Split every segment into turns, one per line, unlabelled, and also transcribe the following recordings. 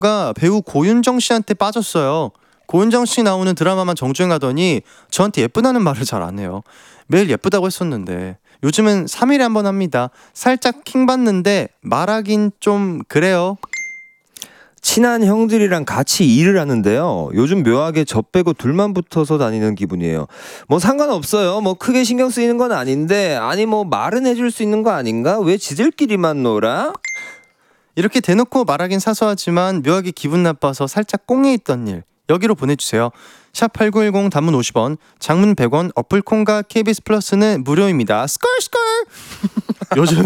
가 배우 고윤정 씨한테 빠졌어요. 고윤정 씨 나오는 드라마만 정주행하더니 저한테 예쁘다는 말을 잘 안 해요. 매일 예쁘다고 했었는데 요즘은 3일에 한 번 합니다. 살짝 킹받는데 말하긴 좀 그래요.
친한 형들이랑 같이 일을 하는데요. 요즘 묘하게 저 빼고 둘만 붙어서 다니는 기분이에요. 뭐 상관없어요. 뭐 크게 신경 쓰이는 건 아닌데, 아니 뭐 말은 해줄 수 있는 거 아닌가? 왜 지들끼리만 놀아?
이렇게 대놓고 말하긴 사소하지만 묘하게 기분 나빠서 살짝 꽁에 있던 일 여기로 보내주세요. 샵8910 단문 50원, 장문 100원, 어플 콩과 KBS 플러스는 무료입니다. 스컬스컬. 요즘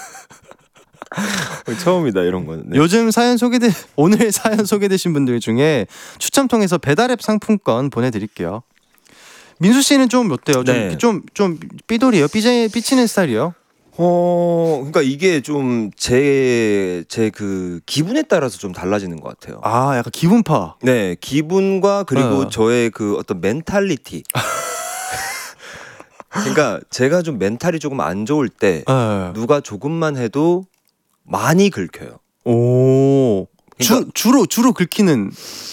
처음이다 이런 거는. 네.
요즘 오늘 사연 소개되신 분들 중에 추첨 통해서 배달앱 상품권 보내드릴게요. 민수 씨는 좀 어때요?
네.
좀 삐돌이에요? 삐치는 스타일이요?
그러니까 이게 좀 제 그 기분에 따라서 좀 달라지는 것 같아요.
아, 약간 기분파.
네, 기분과 그리고 저의 그 어떤 멘탈리티. 그러니까 제가 좀 멘탈이 조금 안 좋을 때 누가 조금만 해도 많이 긁혀요.
오.
그러니까
주로 긁히는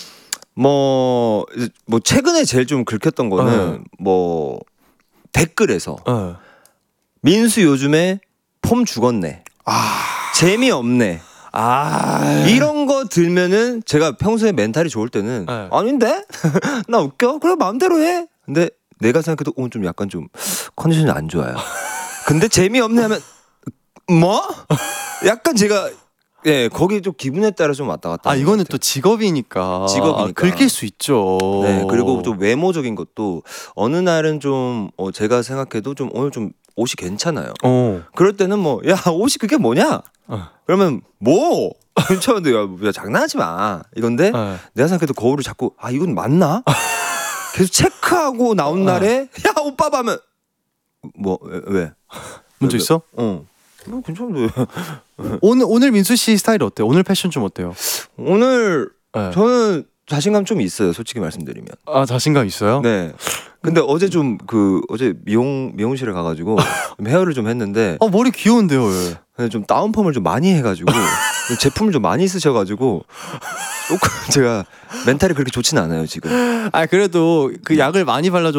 뭐 최근에 제일 좀 긁혔던 거는 뭐 댓글에서 민수 요즘에 폼 죽었네. 재미없네. 이런 거 들면은 제가 평소에 멘탈이 좋을 때는 아닌데? 나 웃겨? 그래 마음대로 해. 근데 내가 생각해도 오늘 좀 약간 좀 컨디션이 안 좋아요. 근데 재미없네 하면 뭐? 약간 제가 거기 좀 기분에 따라 좀 왔다 갔다.
이거는 또 직업이니까 긁힐 수 있죠.
네, 그리고 좀 외모적인 것도 어느 날은 좀 제가 생각해도 좀 오늘 좀 옷이 괜찮아요. 그럴 때는 뭐 야 옷이 그게 뭐냐? 그러면 뭐? 괜찮은데 야 장난하지 마 이건데 내가 생각해도 거울을 자꾸 이건 맞나? 계속 체크하고 나온 날에 야 오빠 하면 뭐 왜?
문제 있어?
뭐 괜찮은데.
오늘 민수 씨 스타일 어때요? 오늘 패션 좀 어때요?
오늘 저는 자신감 좀 있어요. 솔직히 말씀드리면.
자신감 있어요?
네. 근데 어제 어제 미용실에 가가지고 헤어를 좀 했는데.
머리 귀여운데요. 왜?
근데 좀 다운펌을 좀 많이 해가지고 제품을 좀 많이 쓰셔가지고 조금 제가 멘탈이 그렇게 좋지는 않아요 지금.
그래도 그 약을 많이 발라줘.